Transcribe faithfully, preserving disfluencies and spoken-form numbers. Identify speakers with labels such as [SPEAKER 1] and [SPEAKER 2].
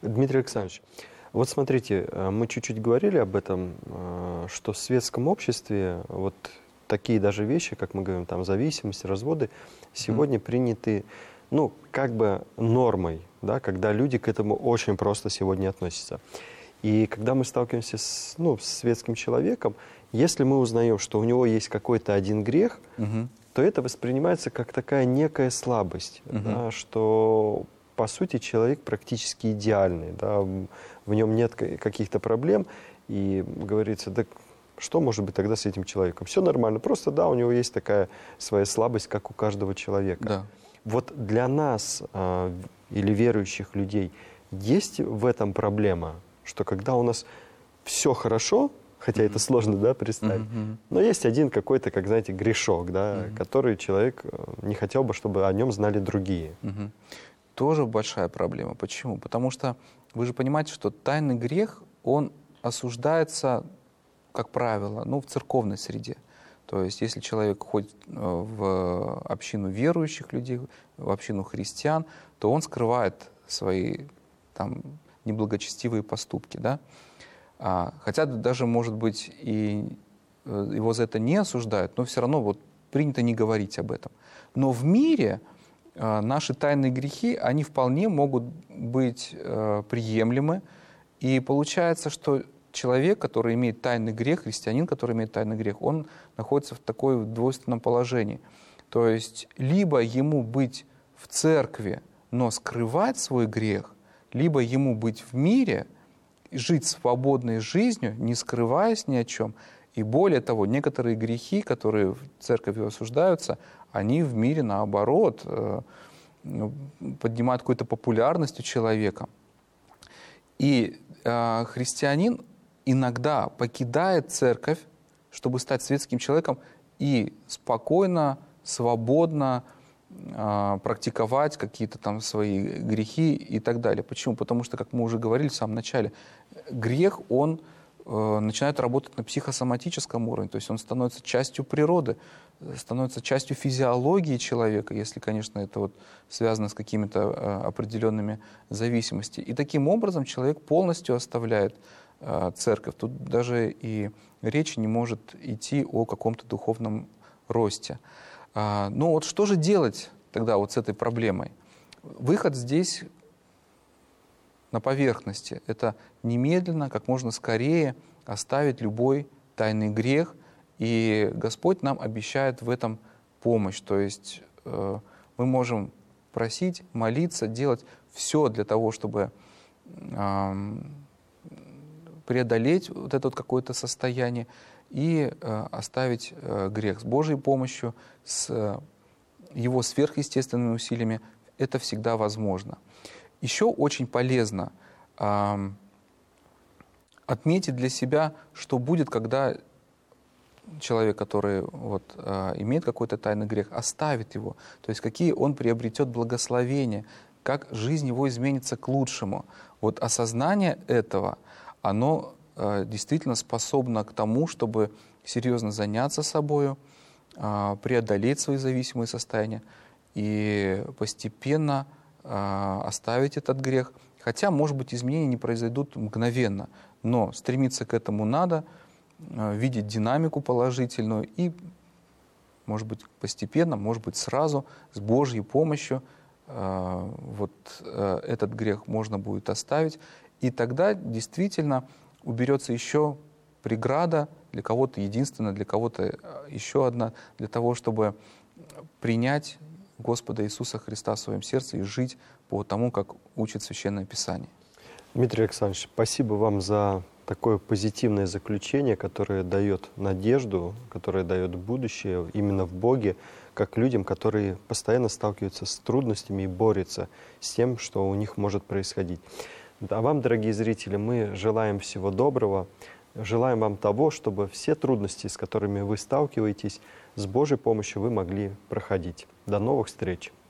[SPEAKER 1] Дмитрий Александрович, вот смотрите, мы чуть-чуть говорили об этом, что в светском обществе вот такие даже вещи, как мы говорим, там зависимость, разводы, сегодня mm. приняты, ну, как бы нормой, да, когда люди к этому очень просто сегодня относятся. И когда мы сталкиваемся с, ну, с светским человеком, если мы узнаем, что у него есть какой-то один грех, mm-hmm. то это воспринимается как такая некая слабость, mm-hmm. да, что, по сути, человек практически идеальный, да, в нем нет каких-то проблем, и говорится, да что может быть тогда с этим человеком? Все нормально, просто, да, у него есть такая своя слабость, как у каждого человека.
[SPEAKER 2] Да.
[SPEAKER 1] Вот для нас э, или верующих людей есть в этом проблема, что когда у нас все хорошо, хотя mm-hmm. это сложно, да, представить, mm-hmm. но есть один какой-то, как знаете, грешок, да, mm-hmm. который человек не хотел бы, чтобы о нем знали другие.
[SPEAKER 2] Mm-hmm. Тоже большая проблема. Почему? Потому что вы же понимаете, что тайный грех, он осуждается, как правило, ну, в церковной среде. То есть, если человек ходит в общину верующих людей, в общину христиан, то он скрывает свои там неблагочестивые поступки, да? А, хотя даже, может быть, и его за это не осуждают, но все равно вот принято не говорить об этом. Но в мире а, наши тайные грехи, они вполне могут быть а, приемлемы, и получается, что человек, который имеет тайный грех, христианин, который имеет тайный грех, он находится в такой двойственном положении. То есть либо ему быть в церкви, но скрывать свой грех, либо ему быть в мире, жить свободной жизнью, не скрываясь ни о чем. И более того, некоторые грехи, которые в церкви осуждаются, они в мире, наоборот, поднимают какую-то популярность у человека. И э, христианин иногда покидает церковь, чтобы стать светским человеком и спокойно, свободно э, практиковать какие-то там свои грехи и так далее. Почему? Потому что, как мы уже говорили в самом начале, грех, он э, начинает работать на психосоматическом уровне, то есть он становится частью природы, становится частью физиологии человека, если, конечно, это вот связано с какими-то э, определенными зависимостями. И таким образом человек полностью оставляет церковь. Тут даже и речи не может идти о каком-то духовном росте. Ну вот что же делать тогда вот с этой проблемой? Выход здесь на поверхности. Это немедленно, как можно скорее оставить любой тайный грех, и Господь нам обещает в этом помощь. То есть мы можем просить, молиться, делать все для того, чтобы преодолеть вот это вот какое-то состояние и э, оставить э, грех. С Божьей помощью, с э, Его сверхъестественными усилиями это всегда возможно. Еще очень полезно э, отметить для себя, что будет, когда человек, который вот, э, имеет какой-то тайный грех, оставит его. То есть какие он приобретет благословения, как жизнь его изменится к лучшему. Вот осознание этого, оно э, действительно способно к тому, чтобы серьезно заняться собой, э, преодолеть свои зависимые состояния и постепенно э, оставить этот грех. Хотя, может быть, изменения не произойдут мгновенно, но стремиться к этому надо, э, видеть динамику положительную и, может быть, постепенно, может быть, сразу, с Божьей помощью э, вот э, этот грех можно будет оставить. И тогда действительно уберется еще преграда, для кого-то единственная, для кого-то еще одна, для того, чтобы принять Господа Иисуса Христа в своем сердце и жить по тому, как учит Священное Писание.
[SPEAKER 1] Дмитрий Александрович, спасибо вам за такое позитивное заключение, которое дает надежду, которое дает будущее именно в Боге, как людям, которые постоянно сталкиваются с трудностями и борются с тем, что у них может происходить. А вам, дорогие зрители, мы желаем всего доброго, желаем вам того, чтобы все трудности, с которыми вы сталкиваетесь, с Божьей помощью вы могли проходить. До новых встреч!